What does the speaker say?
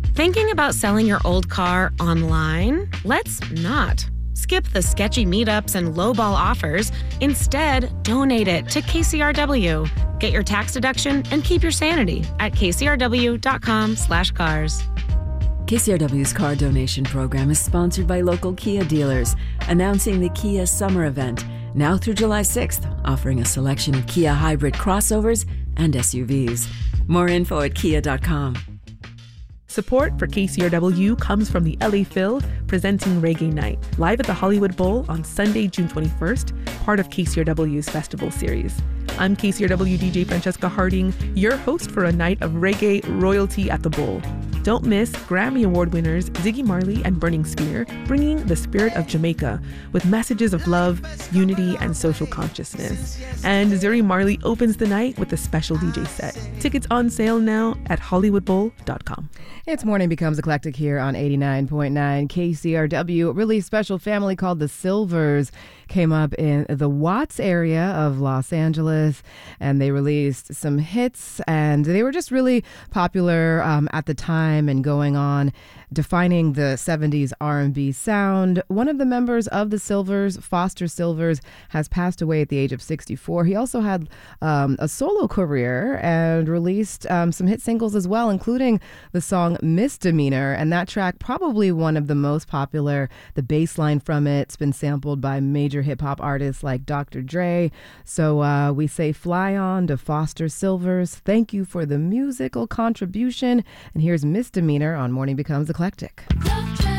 Thinking about selling your old car online? Let's not. Skip the sketchy meetups and lowball offers. Instead, donate it to KCRW. Get your tax deduction and keep your sanity at kcrw.com/cars. KCRW's car donation program is sponsored by local Kia dealers, announcing the Kia Summer Event, now through July 6th, offering a selection of Kia hybrid crossovers and SUVs. More info at kia.com. Support for KCRW comes from the LA Phil, presenting Reggae Night, live at the Hollywood Bowl on Sunday, June 21st, part of KCRW's festival series. I'm KCRW DJ Francesca Harding, your host for a night of reggae royalty at the Bowl. Don't miss Grammy Award winners Ziggy Marley and Burning Spear, bringing the spirit of Jamaica with messages of love, unity, and social consciousness. And Zuri Marley opens the night with a special DJ set. Tickets on sale now at hollywoodbowl.com. It's Morning Becomes Eclectic here on 89.9 KCRW. A really special family called the Silvers came up in the Watts area of Los Angeles, and they released some hits, and they were just really popular at the time and going on, defining the 70s R&B sound. One of the members of the Silvers, Foster Silvers, has passed away at the age of 64. He also had a solo career and released some hit singles as well, including the song Misdemeanor, and that track probably one of the most popular. The bass line from it's been sampled by major hip-hop artists like Dr. Dre. So we say fly on to Foster Silvers. Thank you for the musical contribution. And here's Misdemeanor on Morning Becomes Eclectic.